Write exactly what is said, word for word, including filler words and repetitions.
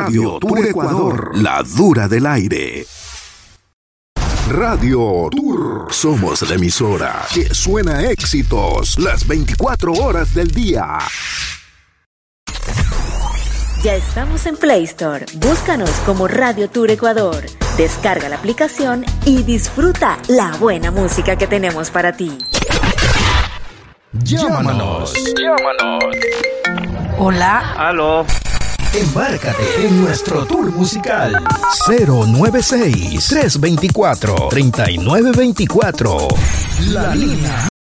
Radio Tour Ecuador, la dura del aire. Radio Tour. Somos la emisora que suena éxitos las veinticuatro horas del día. Ya estamos en Play Store. Búscanos como Radio Tour Ecuador. Descarga la aplicación y disfruta la buena música que tenemos para ti. Llámanos. Llámanos. Hola. Aló. Embárcate en nuestro tour musical. cero nueve seis, tres dos cuatro, tres nueve dos cuatro. La línea